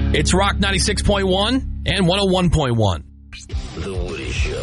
It's Rock 96.1 and 101.1. The Woody Show.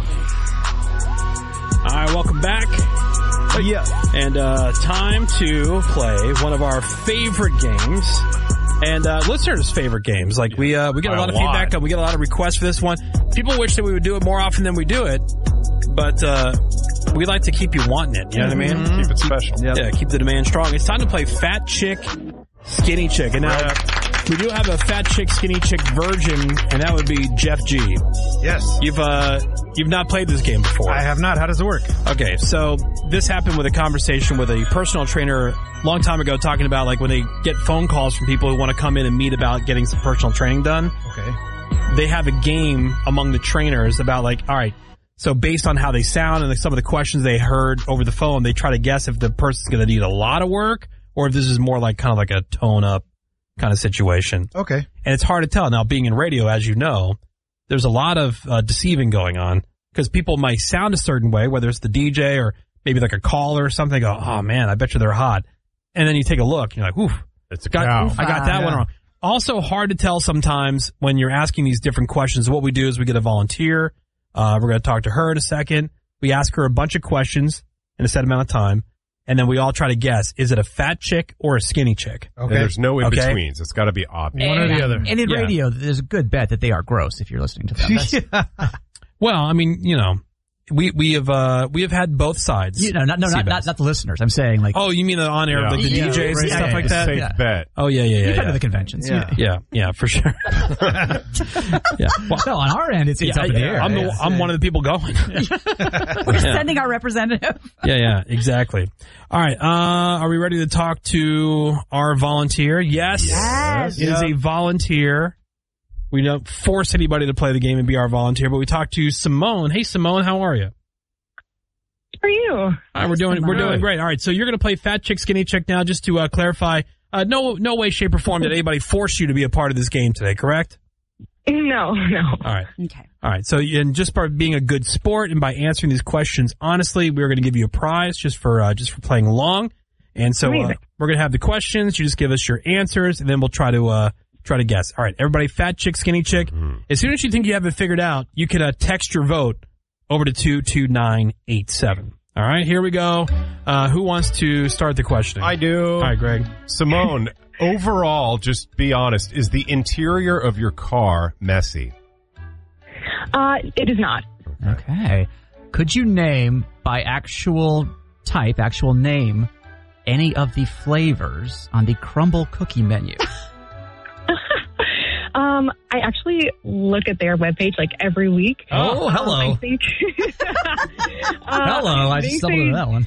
All right, welcome back. Yeah. And time to play one of our favorite games. And listeners' favorite games. Like we get a lot of feedback. We get a lot of requests for this one. People wish that we would do it more often than we do it. But we like to keep you wanting it. You know what I mean? Keep it special. Yeah, keep the demand strong. It's time to play Fat Chick, Skinny Chick. And now we do have a Fat Chick, Skinny Chick virgin, and that would be Jeff G. Yes. You've not played this game before. I have not. How does it work? Okay, so this happened with a conversation with a personal trainer a long time ago, talking about like when they get phone calls from people who want to come in and meet about getting some personal training done. Okay. They have a game among the trainers about like, all right, so based on how they sound and some of the questions they heard over the phone, they try to guess if the person's going to need a lot of work or if this is more like kind of like a tone up kind of situation. Okay. And it's hard to tell. Now, being in radio, as you know, there's a lot of deceiving going on because people might sound a certain way, whether it's the DJ or maybe like a caller or something. They go, oh, man, I bet you they're hot. And then you take a look, and you're like, oof. It's a cow. I got that one wrong. Also hard to tell sometimes when you're asking these different questions. What we do is we get a volunteer. We're going to talk to her in a second. We ask her a bunch of questions in a set amount of time. And then we all try to guess, is it a fat chick or a skinny chick? Okay. There's no in-betweens. It's got to be obvious. One or the other. And in radio, there's a good bet that they are gross if you're listening to them. Well, I mean, you know, we have had both sides. Not the listeners. I'm saying like. Oh, you mean on air, like the DJs and stuff like that? Safe bet. Oh, yeah. You've been to the conventions. Yeah, for sure. Well, no, on our end, it's up in the air. I'm one of the people going. We're sending our representative. Yeah, exactly. All right, are we ready to talk to our volunteer? Yes. It is a volunteer. We don't force anybody to play the game and be our volunteer, but we talk to Simone. Hey, Simone, how are you? How are you? All right, we're doing great. All right, so you're going to play Fat Chick, Skinny Chick now. Just to clarify, no way, shape, or form did anybody force you to be a part of this game today, correct? No. All right. Okay. All right, so and just by being a good sport and by answering these questions honestly, we're going to give you a prize just for playing along. And so we're going to have the questions. You just give us your answers, and then we'll try to guess. All right, everybody, Fat Chick, Skinny Chick. As soon as you think you have it figured out, you can text your vote over to 22987. All right, here we go. Who wants to start the questioning? I do. All right, Greg. Simone, overall, just be honest, is the interior of your car messy? It is not. Okay. Could you name by actual name, any of the flavors on the crumble cookie menu? I actually look at their webpage like every week. Oh, hello. I think. Hello, I just stumbled into that one.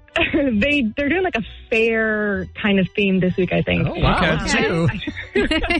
They're doing like a fair kind of theme this week, I think. Oh, wow. Okay.